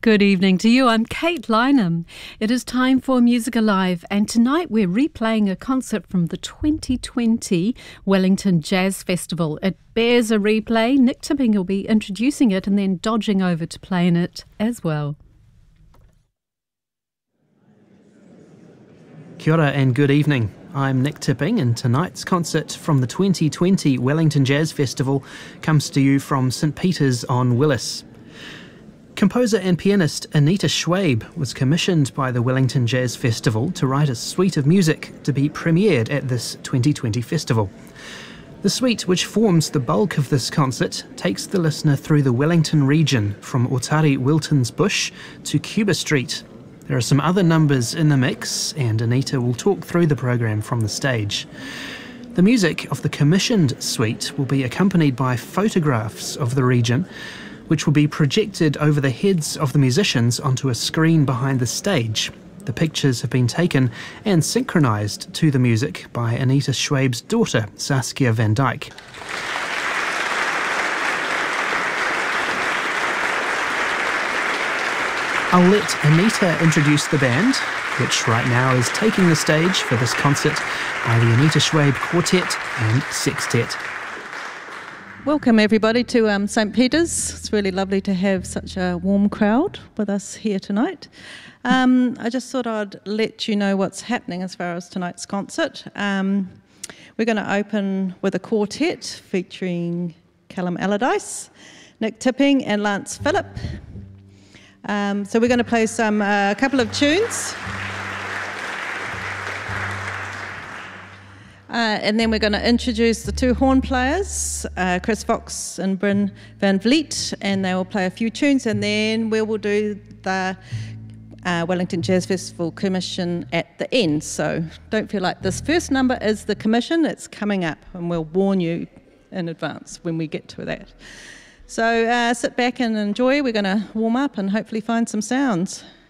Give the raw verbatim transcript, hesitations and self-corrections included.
Good evening to you. I'm Kate Lynham. It is time for Music Alive, and tonight we're replaying a concert from the twenty twenty Wellington Jazz Festival. It bears a replay. Nick Tipping will be introducing it and then dodging over to play in it as well. Kia ora and good evening. I'm Nick Tipping, and tonight's concert from the twenty twenty Wellington Jazz Festival comes to you from St Peter's on Willis. Composer and pianist Anita Schwabe was commissioned by the Wellington Jazz Festival to write a suite of music to be premiered at this twenty twenty festival. The suite, which forms the bulk of this concert, takes the listener through the Wellington region from Otari Wilton's Bush to Cuba Street. There are some other numbers in the mix, and Anita will talk through the program from the stage. The music of the commissioned suite will be accompanied by photographs of the region, which will be projected over the heads of the musicians onto a screen behind the stage. The pictures have been taken and synchronised to the music by Anita Schwabe's daughter, Saskia van Dyk. I'll let Anita introduce the band, which right now is taking the stage for this concert by the Anita Schwabe Quartet and Sextet. Welcome everybody to um, St Peter's. It's really lovely to have such a warm crowd with us here tonight. Um, I just thought I'd let you know what's happening as far as tonight's concert. Um, we're going to open with a quartet featuring Callum Allardyce, Nick Tipping and Lance Phillip. Um, so we're going to play some a uh, couple of tunes. Uh, and then we're going to introduce the two horn players, uh, Chris Fox and Bryn Van Vliet, and they will play a few tunes, and then we will do the uh, Wellington Jazz Festival commission at the end. So don't feel like this first number is the commission, it's coming up, and we'll warn you in advance when we get to that. So uh, sit back and enjoy. We're going to warm up and hopefully find some sounds.